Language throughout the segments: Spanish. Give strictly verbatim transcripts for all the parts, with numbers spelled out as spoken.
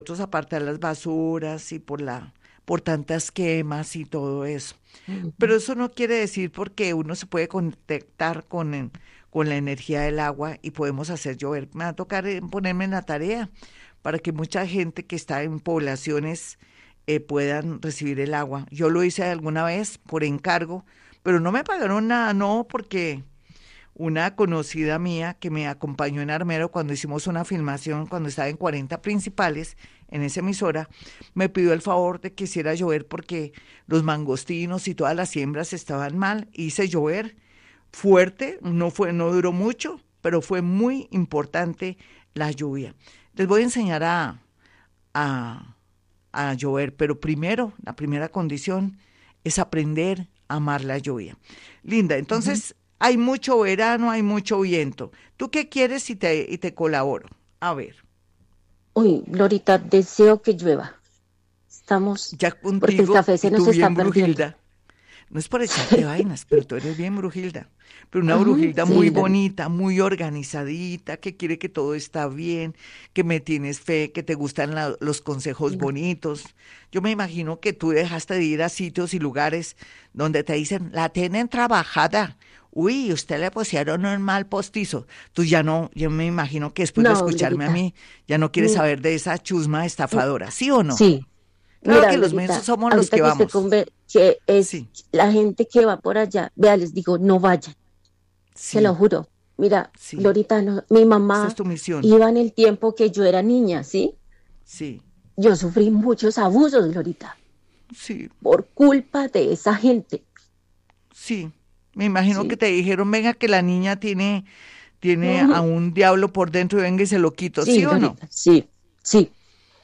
nosotros apartar las basuras y por la, por tantas quemas y todo eso. Ujú. Pero eso no quiere decir porque uno se puede conectar con, en- con la energía del agua y podemos hacer llover. Me va a tocar eh, ponerme en la tarea para que mucha gente que está en poblaciones eh, puedan recibir el agua. Yo lo hice alguna vez por encargo, pero no me pagaron nada, no, porque una conocida mía que me acompañó en Armero cuando hicimos una filmación, cuando estaba en cuarenta principales en esa emisora, me pidió el favor de que hiciera llover porque los mangostinos y todas las siembras estaban mal. Hice llover fuerte, no fue, no duró mucho, pero fue muy importante la lluvia. Les voy a enseñar a, a, a llover, pero primero, la primera condición es aprender a amar la lluvia. Linda, Ujú. entonces hay mucho verano, hay mucho viento. ¿Tú qué quieres y te, y te colaboro? A ver, Uy, Glorita, deseo que llueva. Estamos, ya porque el contigo café y se tú nos está bien perdiendo. Brujilda. No es por echarte vainas, pero tú eres bien Brujilda. Pero una Ajá, Brujilda muy sí, Glorita. bonita, muy organizadita, que quiere que todo está bien, que me tienes fe, que te gustan la- los consejos Sí. bonitos. Yo me imagino que tú dejaste de ir a sitios y lugares donde te dicen, la tienen trabajada. Uy, usted le pusieron un mal postizo. Tú ya no, yo me imagino que después de No, escucharme a Glorita. mí, ya no quieres mm, saber de esa chusma mm, estafadora, ¿sí o no? Sí, Claro mira, que los mensos Glorita, somos los ahorita que que usted vamos. conver que es Sí, la gente que va por allá, vea, les digo, no vayan, se lo sí, juro. Mira, sí. Glorita, no- mi Esa es mamá tu misión. iba en el tiempo que yo era niña, ¿sí? Sí, Yo sufrí muchos abusos, Glorita, sí, por culpa de esa gente, sí. Me imagino que ¿sí? te dijeron, venga, que la niña tiene, tiene a Ujú. un diablo por dentro y venga y se lo quito, ¿sí Sí, o no? Glorita, sí, sí.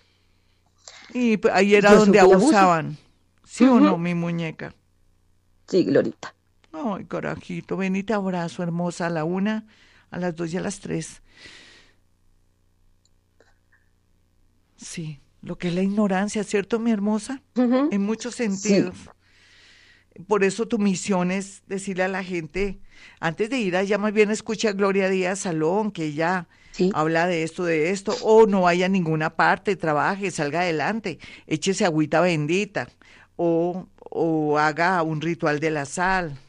Y pues, ahí era Yo donde sufrí abuso. abusaban, ¿sí o no, Ujú. mi muñeca? Sí, Glorita. Ay, carajito, ven y te abrazo, hermosa, a la una, a las dos y a las tres. Sí, lo que es la ignorancia, ¿cierto, mi hermosa? Ujú. En muchos Sí, sentidos. Por eso tu misión es decirle a la gente, antes de ir allá, más bien escucha a Gloria Díaz Salón, que ella sí, habla de esto, de esto, o no vaya a ninguna parte, trabaje, salga adelante, échese agüita bendita, o, o haga un ritual de la sal,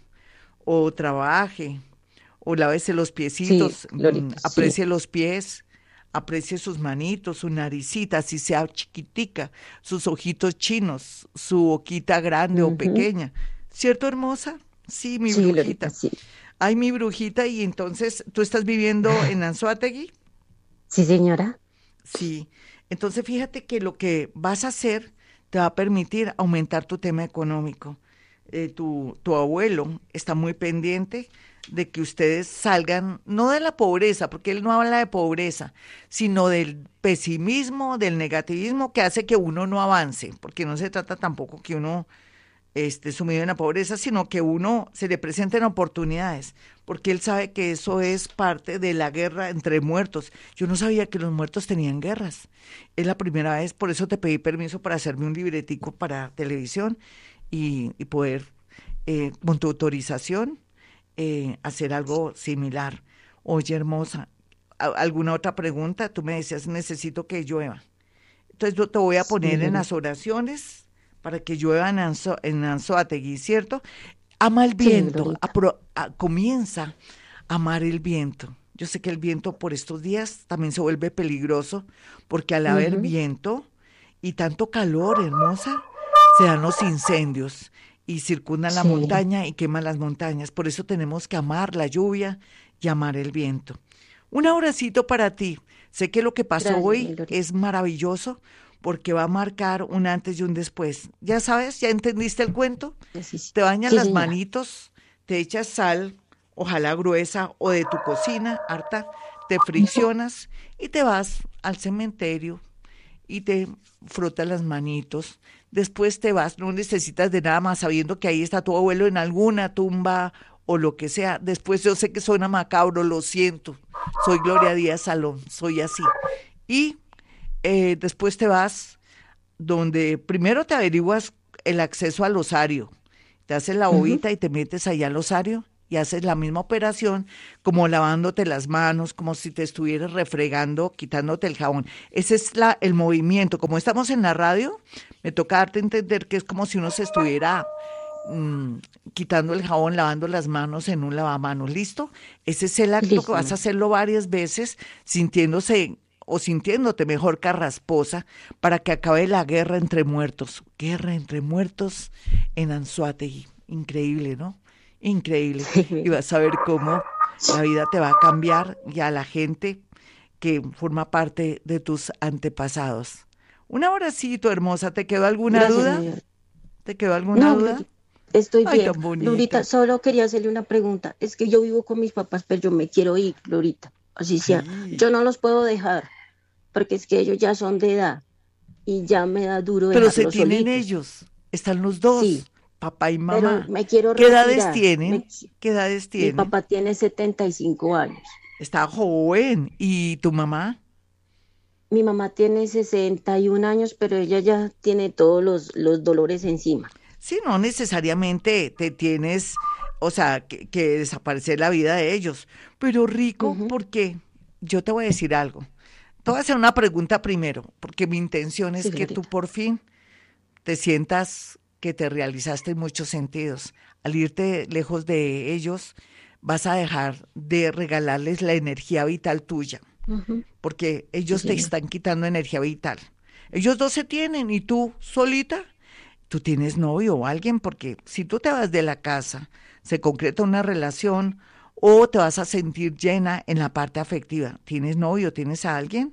o trabaje, o lávese los sí, piecitos, mm, Glorita, sí. aprecie los pies, aprecie sus manitos, su naricita, si sea chiquitica, sus ojitos chinos, su boquita grande o Ujú. pequeña. ¿Cierto, hermosa? Sí, mi Sí, Glorita, brujita. sí. Ay, mi brujita, y entonces, ¿tú estás viviendo en Anzoátegui? Sí, señora. Sí. Entonces, fíjate que lo que vas a hacer te va a permitir aumentar tu tema económico. Eh, tu, tu abuelo está muy pendiente de que ustedes salgan, no de la pobreza, porque él no habla de pobreza, sino del pesimismo, del negativismo que hace que uno no avance, porque no se trata tampoco que uno esté sumido en la pobreza, sino que uno se le presenten oportunidades, porque él sabe que eso es parte de la guerra entre muertos. Yo no sabía que los muertos tenían guerras. Es la primera vez, por eso te pedí permiso para hacerme un libretico para televisión y, y poder, eh, con tu autorización, eh, hacer algo similar. Oye, hermosa, ¿a- ¿alguna otra pregunta? Tú me decías, necesito que llueva. Entonces yo te voy a Sí, poner en las Glorita. oraciones para que llueva en, Anzo, en Anzoátegui, ¿cierto? Ama el Sí, viento, Glorita. apro, a, comienza a amar el viento. Yo sé que el viento por estos días también se vuelve peligroso, porque al haber Ujú. viento y tanto calor, hermosa, se dan los incendios y circundan la Sí. montaña y queman las montañas. Por eso tenemos que amar la lluvia y amar el viento. Un abracito para ti. Sé que lo que pasó Gracias, mi hoy Glorita. es maravilloso porque va a marcar un antes y un después. Ya sabes, ya entendiste el cuento. Sí, sí. Te bañas Sí, las señora. manitos, te echas sal, ojalá gruesa o de tu cocina, harta, te friccionas y te vas al cementerio y te frotas las manitos. Después te vas, no necesitas de nada más, sabiendo que ahí está tu abuelo en alguna tumba o lo que sea. Después yo sé que suena macabro, lo siento. Soy Gloria Díaz Salón, soy así. Y eh, después te vas donde primero te averiguas el acceso al osario. Te haces la Ujú. bobita y te metes allá al osario y haces la misma operación como lavándote las manos, como si te estuvieras refregando, quitándote el jabón. Ese es la, el movimiento. Como estamos en la radio, me toca darte a entender que es como si uno se estuviera mm, quitando el jabón, lavando las manos en un lavamanos. ¿Listo? Ese es el acto que Listo. vas a hacerlo varias veces, sintiéndose o sintiéndote mejor carrasposa, para que acabe la guerra entre muertos. Guerra entre muertos en Anzoátegui. Increíble, ¿no? Increíble. Y vas a ver cómo la vida te va a cambiar y a la gente que forma parte de tus antepasados. Un abracito, hermosa. ¿Te quedó alguna Gracias, duda? señor. ¿Te quedó alguna No, duda? Glorita, estoy Ay, bien. tan bonita. Glorita, solo quería hacerle una pregunta. Es que yo vivo con mis papás, pero yo me quiero ir, Glorita. Así sea. Sí. Yo no los puedo dejar, porque es que ellos ya son de edad y ya me da duro Pero se dejarlos tienen solitos. ellos. Están los Sí, dos, papá y pero mamá. me quiero ¿Qué edades retirar. Me tienen? qui- ¿Qué edades mi tienen? papá tiene setenta y cinco años. Está joven. ¿Y tu mamá? Mi mamá tiene sesenta y un años, pero ella ya tiene todos los, los dolores encima. Sí, no necesariamente te tienes, o sea, que, que desaparecer la vida de ellos, pero rico, Ujú. porque yo te voy a decir algo. Te voy a hacer una pregunta primero, porque mi intención Sí, es que tú Glorita. por fin te sientas que te realizaste en muchos sentidos. Al irte lejos de ellos, vas a dejar de regalarles la energía vital tuya, Ujú. porque Sí, ellos te señor. están quitando energía vital. Ellos dos se tienen y tú solita, tú tienes novio o alguien, porque si tú te vas de la casa, se concreta una relación o te vas a sentir llena en la parte afectiva. ¿Tienes novio? ¿Tienes a alguien?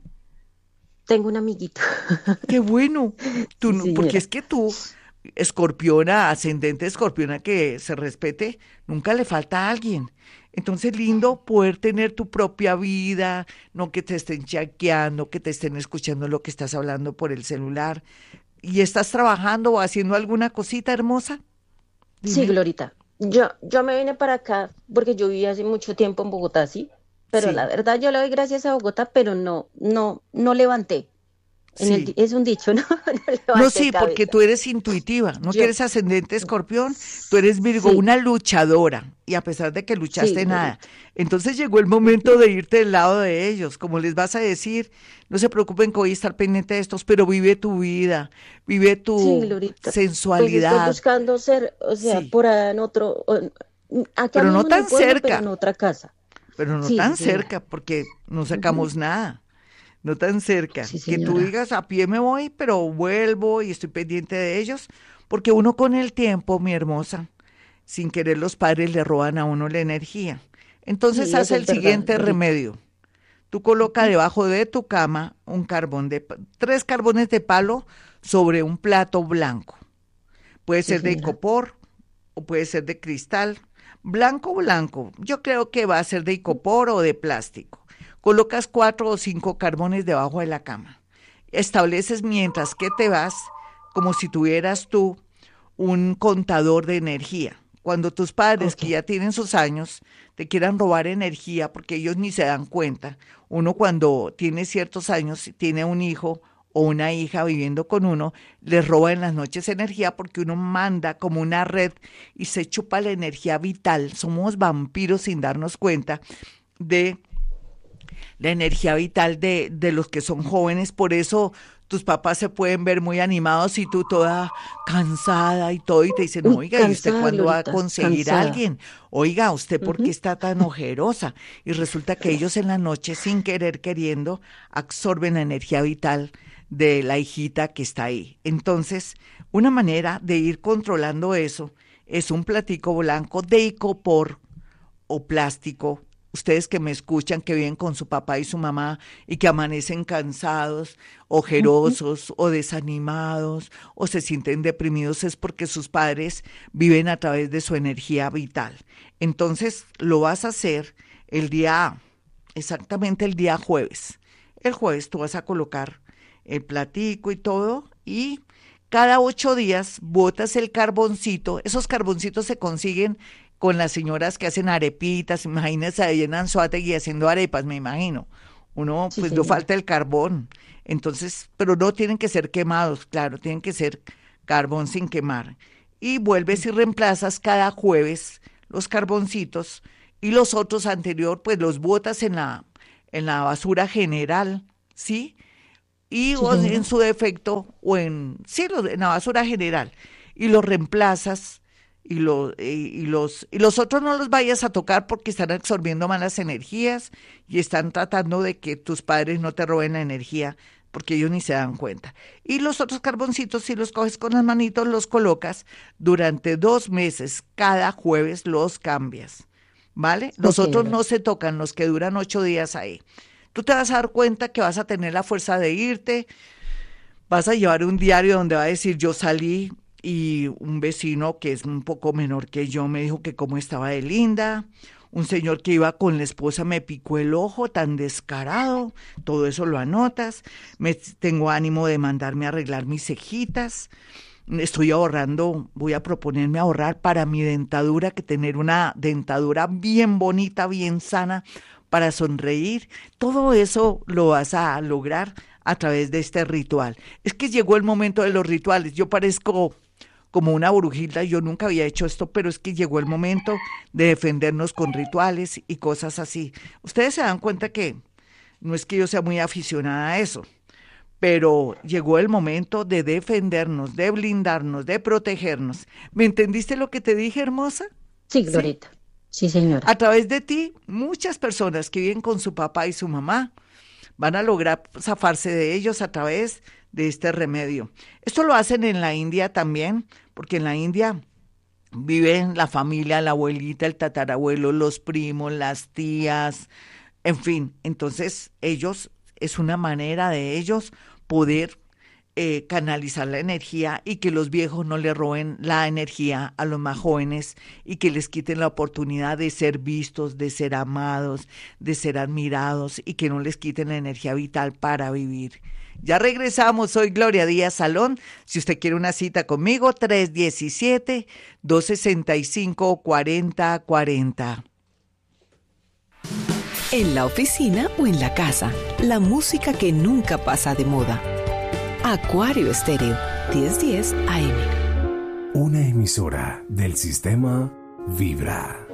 Tengo un amiguito. Qué bueno. Tú, Sí, no- porque señora. es que tú, escorpiona, ascendente escorpiona que se respete, nunca le falta a alguien. Entonces, lindo poder tener tu propia vida, no que te estén chaqueando, que te estén escuchando lo que estás hablando por el celular. ¿Y estás trabajando o haciendo alguna cosita hermosa? Sí, Dime. Glorita. Yo, yo me vine para acá porque yo viví hace mucho tiempo en Bogotá, sí. Pero la Sí, verdad yo le doy gracias a Bogotá, pero no, no, no levanté. En el, di- sí. es un dicho, ¿no? No No, levanté sí, porque cabeza. tú eres intuitiva, no que Yo, eres ascendente escorpión, tú eres Virgo, sí, una luchadora, y a pesar de que sí, luchaste nada, Glorita. entonces llegó el momento de irte del lado de ellos, como les vas a decir, no se preocupen que voy a estar pendiente de estos, pero vive tu vida, vive Sí, tu Glorita. Pues estoy sensualidad, buscando ser, o sea, sí, por allá en otro, o- acá pero no mismo en tan el pueblo, pero en cerca, otra casa. pero no Sí, sí, tan señora. cerca, porque no Ujú. sacamos nada. No tan cerca, Sí, que tú señora. digas a pie me voy, pero vuelvo y estoy pendiente de ellos, porque uno con el tiempo, mi hermosa, sin querer los padres le roban a uno la energía. Entonces Sí, haz eso el es verdad, siguiente Glorita. remedio. Tú coloca Ujú. debajo de tu cama un carbón de, pa- tres carbones de palo sobre un plato blanco. Puede Sí, ser de señora. icopor o puede ser de cristal. Blanco, blanco. Yo creo que va a ser de icopor o de plástico. Colocas cuatro o cinco carbones debajo de la cama. Estableces mientras que te vas como si tuvieras tú un contador de energía. Cuando tus padres, Ok. que ya tienen sus años, te quieran robar energía porque ellos ni se dan cuenta, uno cuando tiene ciertos años, tiene un hijo o una hija viviendo con uno, les roba en las noches energía porque uno manda como una red y se chupa la energía vital. Somos vampiros sin darnos cuenta de la energía vital de, de los que son jóvenes, por eso tus papás se pueden ver muy animados y tú toda cansada y todo, y te dicen, Uy, oiga, ¿y usted cansada, cuándo va a Glorita, conseguir a cansada. alguien? Oiga, ¿usted por qué Ujú. está tan ojerosa? Y resulta que ellos en la noche, sin querer, queriendo, absorben la energía vital de la hijita que está ahí. Entonces, una manera de ir controlando eso es un platico blanco de icopor o plástico, ustedes que me escuchan, que viven con su papá y su mamá y que amanecen cansados, Ujú. ojerosos o desanimados o se sienten deprimidos, es porque sus padres viven a través de su energía vital. Entonces lo vas a hacer el día, exactamente el día jueves. El jueves tú vas a colocar el platico y todo y cada ocho días botas el carboncito. Esos carboncitos se consiguen con las señoras que hacen arepitas, imagínense ahí en Anzoátegui haciendo arepas, me imagino. Uno, Sí, pues no señora. falta el carbón. Entonces, pero no tienen que ser quemados, claro, tienen que ser carbón sin quemar. Y vuelves y reemplazas cada jueves los carboncitos, y los otros anterior, pues los botas en la, en la basura general, ¿sí? Y Sí, o en señora. su defecto, o en, sí, los- en la basura general, y los reemplazas, y, lo- y, y los, y los otros no los vayas a tocar porque están absorbiendo malas energías y están tratando de que tus padres no te roben la energía porque ellos ni se dan cuenta. Y los otros carboncitos, si los coges con las manitos, los colocas durante dos meses, cada jueves los cambias, ¿vale? Los Ok, otros no gracias. se tocan, los que duran ocho días ahí. Tú te vas a dar cuenta que vas a tener la fuerza de irte, vas a llevar un diario donde va a decir yo salí y un vecino que es un poco menor que yo me dijo que cómo estaba de linda, un señor que iba con la esposa me picó el ojo tan descarado, todo eso lo anotas, me tengo ánimo de mandarme a arreglar mis cejitas, estoy ahorrando, voy a proponerme ahorrar para mi dentadura, que tener una dentadura bien bonita, bien sana, para sonreír. Todo eso lo vas a lograr a través de este ritual. Es que llegó el momento de los rituales. Yo parezco como una brujita, yo nunca había hecho esto, pero es que llegó el momento de defendernos con rituales y cosas así. Ustedes se dan cuenta que no es que yo sea muy aficionada a eso, pero llegó el momento de defendernos, de blindarnos, de protegernos. ¿Me entendiste lo que te dije, hermosa? Sí, ¿Sí? Glorita. Sí, señora. A través de ti, muchas personas que viven con su papá y su mamá van a lograr zafarse de ellos a través de este remedio. Esto lo hacen en la India también, porque en la India viven la familia, la abuelita, el tatarabuelo, los primos, las tías, en fin. Entonces, ellos, es una manera de ellos poder eh, canalizar la energía y que los viejos no le roben la energía a los más jóvenes y que les quiten la oportunidad de ser vistos, de ser amados, de ser admirados y que no les quiten la energía vital para vivir. Ya regresamos, soy Gloria Díaz Salón. Si usted quiere una cita conmigo, tres uno siete, dos seis cinco, cuatro cero cuatro cero. En la oficina o en la casa, la música que nunca pasa de moda. Acuario Estéreo, diez diez A M. Una emisora del sistema Vibra.